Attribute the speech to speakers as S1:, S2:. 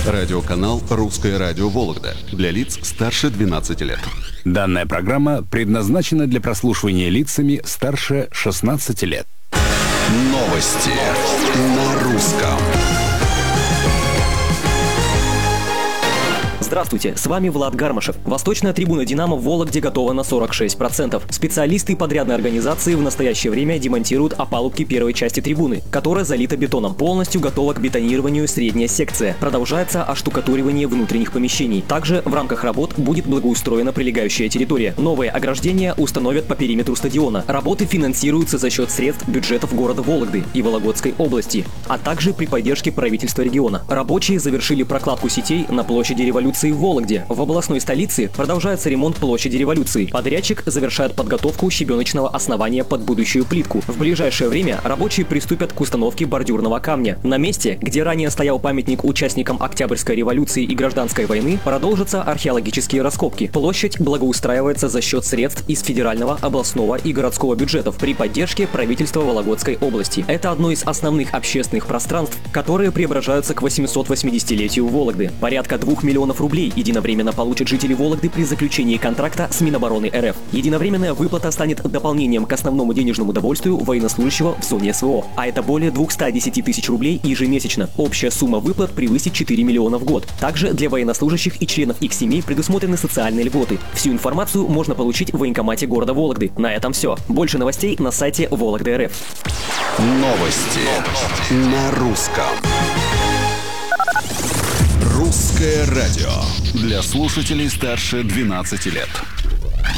S1: Радиоканал «Русское радио Вологда» для лиц старше 12 лет.
S2: Данная программа предназначена для прослушивания лицами старше 16 лет.
S1: Новости на русском.
S3: Здравствуйте, с вами Влад Гармашев. Восточная трибуна «Динамо» в Вологде готова на 46%. Специалисты подрядной организации в настоящее время демонтируют опалубки первой части трибуны, которая залита бетоном. Полностью готова к бетонированию средняя секция. Продолжается оштукатуривание внутренних помещений. Также в рамках работ будет благоустроена прилегающая территория. Новые ограждения установят по периметру стадиона. Работы финансируются за счет средств бюджетов города Вологды и Вологодской области, а также при поддержке правительства региона. Рабочие завершили прокладку сетей на площади Революции в Вологде. В областной столице продолжается ремонт площади Революции. Подрядчик завершает подготовку щебеночного основания под будущую плитку. В ближайшее время рабочие приступят к установке бордюрного камня. На месте, где ранее стоял памятник участникам Октябрьской революции и Гражданской войны, продолжатся археологические раскопки. Площадь благоустраивается за счет средств из федерального, областного и городского бюджетов при поддержке правительства Вологодской области. Это одно из основных общественных пространств, которые преображаются к 880-летию Вологды. Порядка 2 миллионов рублей единовременно получат жители Вологды при заключении контракта с Минобороны РФ. Единовременная выплата станет дополнением к основному денежному довольствию военнослужащего в зоне СВО, а это более 210 тысяч рублей ежемесячно. Общая сумма выплат превысит 4 миллиона в год. Также для военнослужащих и членов их семей предусмотрены социальные льготы. Всю информацию можно получить в военкомате города Вологды. На этом все. Больше новостей на сайте Вологды.РФ.
S1: Новости на русском. Русское радио для слушателей старше 12 лет.